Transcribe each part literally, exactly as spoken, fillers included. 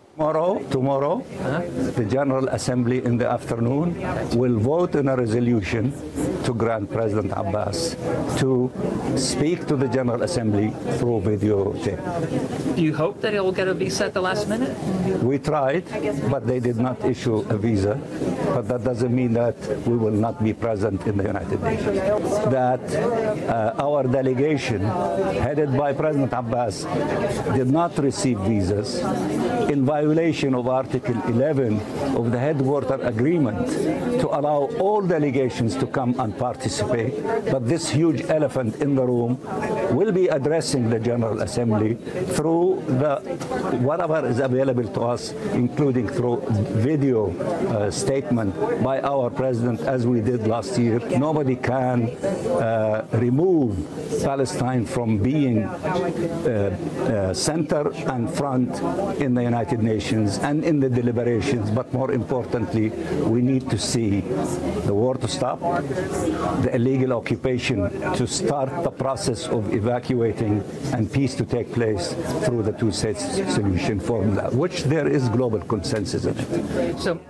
Tomorrow, tomorrow, huh? the General Assembly in the afternoon will vote on a resolution to grant President Abbas to speak to the General Assembly through video tape. Do you hope that he'll get a visa at the last minute? We tried, but they did not issue a visa. But that doesn't mean that we will not be present in the United Nations. That uh, our delegation, headed by President Abbas, did not receive visas in violation of Article eleven of the Headquarter Agreement to allow all delegations to come and participate. But this huge elephant in the room will be addressing the General Assembly through the whatever is available to us, including through video uh, statement by our President, as we did last year. Nobody can uh, remove Palestine from being uh, uh, center and front in the United Nations and in the deliberations, but more importantly, we need to see the war to stop, the illegal occupation to start the process of evacuating, and peace to take place through the two-state solution formula, which there is global consensus in it. So.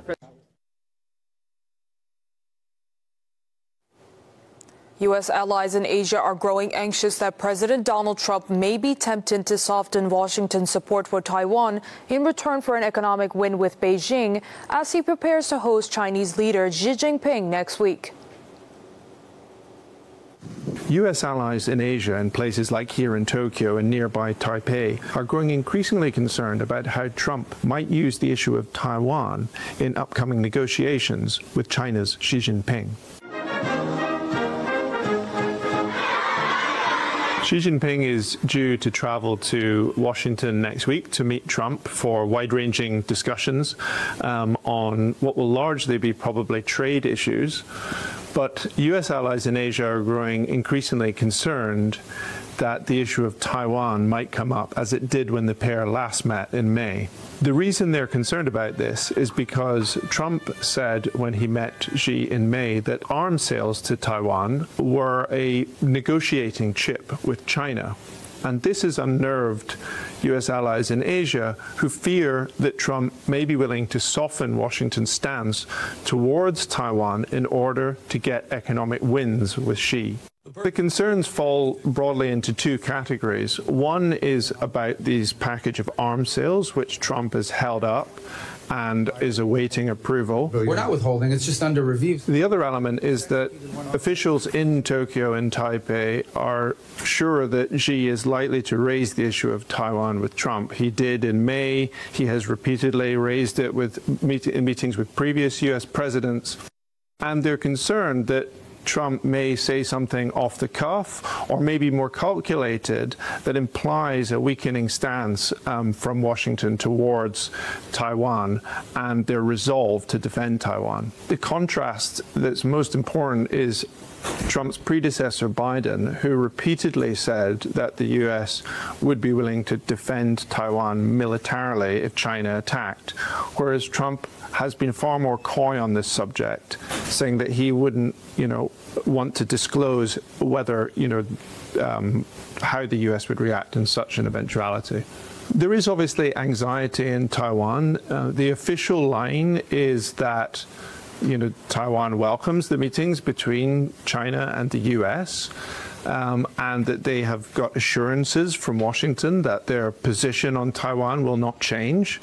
U S allies in Asia are growing anxious that President Donald Trump may be tempted to soften Washington's support for Taiwan in return for an economic win with Beijing as he prepares to host Chinese leader Xi Jinping next week. U S allies in Asia and places like here in Tokyo and nearby Taipei are growing increasingly concerned about how Trump might use the issue of Taiwan in upcoming negotiations with China's Xi Jinping. Xi Jinping is due to travel to Washington next week to meet Trump for wide-ranging discussions um, on what will largely be probably trade issues. But U S allies in Asia are growing increasingly concerned that the issue of Taiwan might come up, as it did when the pair last met in May. The reason they're concerned about this is because Trump said when he met Xi in May that arms sales to Taiwan were a negotiating chip with China. And this has unnerved U S allies in Asia who fear that Trump may be willing to soften Washington's stance towards Taiwan in order to get economic wins with Xi. The concerns fall broadly into two categories. One is about these package of arms sales, which Trump has held up and is awaiting approval. We're not withholding, it's just under review. The other element is that officials in Tokyo and Taipei are sure that Xi is likely to raise the issue of Taiwan with Trump. He did in May. He has repeatedly raised it with meet in meetings with previous U S presidents. And they're concerned that Trump may say something off the cuff or maybe more calculated that implies a weakening stance um, from Washington towards Taiwan and their resolve to defend Taiwan. The contrast that's most important is Trump's predecessor, Biden, who repeatedly said that the U S would be willing to defend Taiwan militarily if China attacked, whereas Trump has been far more coy on this subject, saying that he wouldn't, you know, want to disclose whether, you know, um, how the U S would react in such an eventuality. There is obviously anxiety in Taiwan. Uh, the official line is that, you know, Taiwan welcomes the meetings between China and the U S, um, and that they have got assurances from Washington that their position on Taiwan will not change.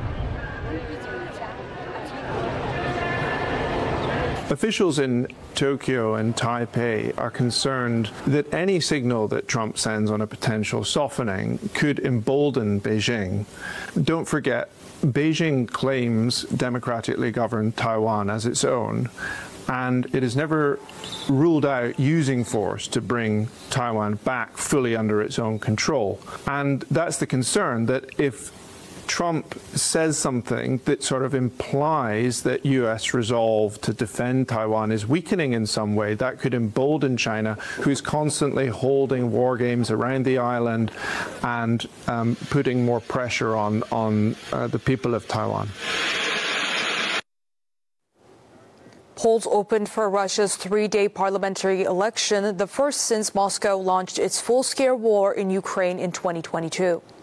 Officials in Tokyo and Taipei are concerned that any signal that Trump sends on a potential softening could embolden Beijing. Don't forget, Beijing claims democratically governed Taiwan as its own, and it has never ruled out using force to bring Taiwan back fully under its own control. And that's the concern, that if Trump says something that sort of implies that U S resolve to defend Taiwan is weakening in some way, that could embolden China, who's constantly holding war games around the island and um, putting more pressure on, on uh, the people of Taiwan. Polls opened for Russia's three-day parliamentary election, the first since Moscow launched its full-scale war in Ukraine in twenty twenty-two.